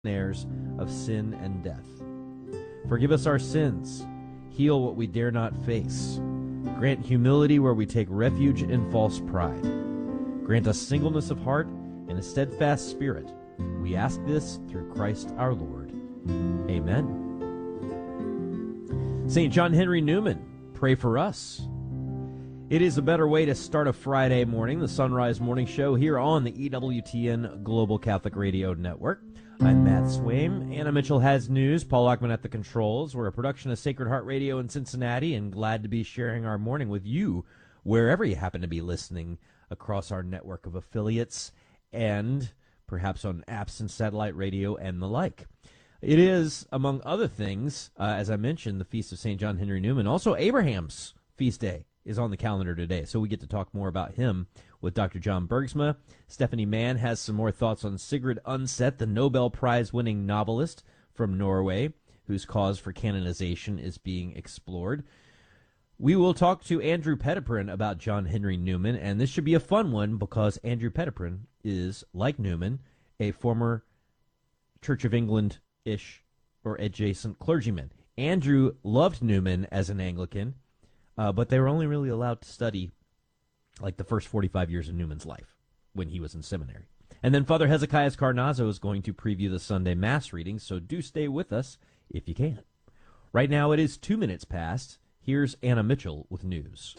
snares of sin and death. Forgive us our sins. Heal what we dare not face. Grant humility where we take refuge in false pride. Grant us singleness of heart and a steadfast spirit. We ask this through Christ our Lord. Amen. St. John Henry Newman, pray for us. It is a better way to start a Friday morning, the Sunrise Morning Show here on the EWTN Global Catholic Radio Network. I'm Matt Swaim. Anna Mitchell has news. Paul Ackman at the controls. We're a production of Sacred Heart Radio in Cincinnati, and glad to be sharing our morning with you wherever you happen to be listening across our network of affiliates and perhaps on apps and satellite radio and the like. It is, among other things, as I mentioned, the Feast of St. John Henry Newman. Also, Abraham's feast day is on the calendar today, so we get to talk more about him with Dr. John Bergsma. Stephanie Mann has some more thoughts on Sigrid Undset, the Nobel Prize-winning novelist from Norway, whose cause for canonization is being explored. We will talk to Andrew Petiprin about John Henry Newman, and this should be a fun one because Andrew Petiprin is, like Newman, a former Church of England-ish or adjacent clergyman. Andrew loved Newman as an Anglican, but they were only really allowed to study like the first 45 years of Newman's life when he was in seminary. And then Father Hezekiah Carnazzo is going to preview the Sunday Mass reading, so do stay with us if you can. Right now it is 2 minutes past. Here's Anna Mitchell with news.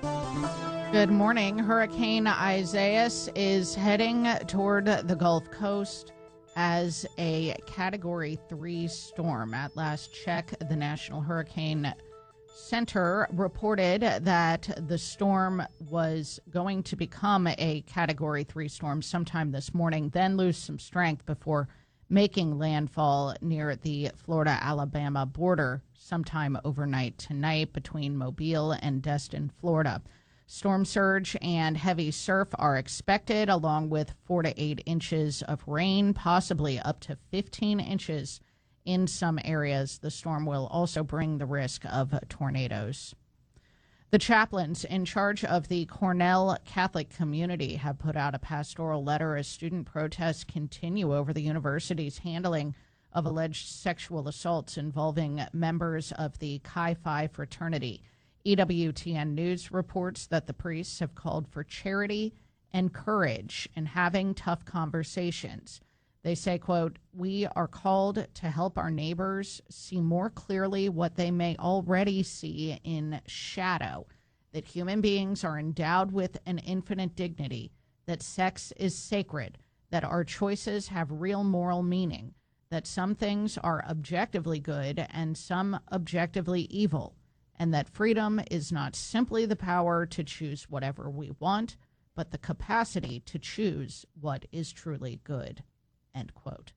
Good morning. Hurricane Isaias is heading toward the Gulf Coast as a Category 3 storm. At last check, the National Hurricane Center reported that the storm was going to become a Category 3 storm sometime this morning, then lose some strength before making landfall near the Florida-Alabama border sometime overnight tonight between Mobile and Destin, Florida. Storm surge and heavy surf are expected, along with 4 to 8 inches of rain, possibly up to 15 inches in some areas. The storm will also bring the risk of tornadoes. The chaplains in charge of the Cornell Catholic community have put out a pastoral letter as student protests continue over the university's handling of alleged sexual assaults involving members of the Chi Phi fraternity. EWTN News reports that the priests have called for charity and courage in having tough conversations. They say, quote, "We are called to help our neighbors see more clearly what they may already see in shadow, that human beings are endowed with an infinite dignity, that sex is sacred, that our choices have real moral meaning, that some things are objectively good and some objectively evil, and that freedom is not simply the power to choose whatever we want, but the capacity to choose what is truly good." End quote.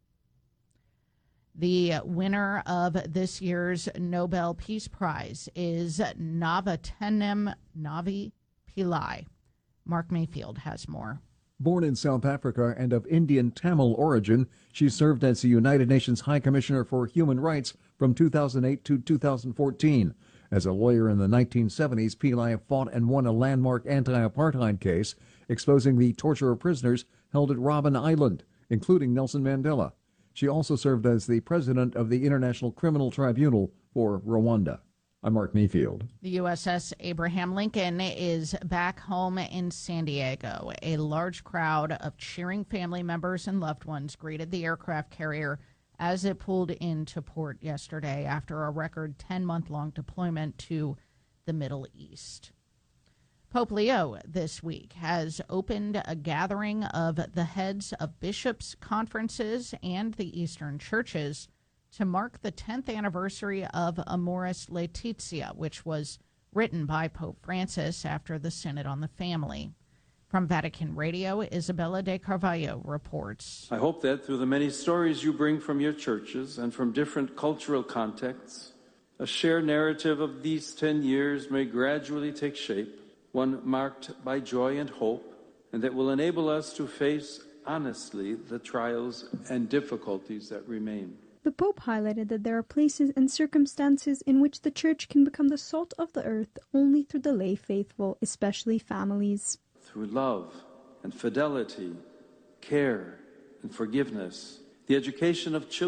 The winner of this year's Nobel Peace Prize is Navatenem Navi Pillai. Mark Mayfield has more. Born in South Africa and of Indian Tamil origin, she served as the United Nations High Commissioner for Human Rights from 2008 to 2014. As a lawyer in the 1970s, Pillai fought and won a landmark anti-apartheid case exposing the torture of prisoners held at Robben Island, including Nelson Mandela. She also served as the president of the International Criminal Tribunal for Rwanda. I'm Mark Mayfield. The USS Abraham Lincoln is back home in San Diego. A large crowd of cheering family members and loved ones greeted the aircraft carrier as it pulled into port yesterday after a record 10-month-long deployment to the Middle East. Pope Leo this week has opened a gathering of the heads of bishops' conferences and the Eastern churches to mark the 10th anniversary of Amoris Laetitia, which was written by Pope Francis after the Synod on the Family. From Vatican Radio, Isabella de Carvalho reports. I hope that through the many stories you bring from your churches and from different cultural contexts, a shared narrative of these 10 years may gradually take shape, one marked by joy and hope, and that will enable us to face honestly the trials and difficulties that remain. The Pope highlighted that there are places and circumstances in which the Church can become the salt of the earth only through the lay faithful, especially families. Through love and fidelity, care and forgiveness, the education of children,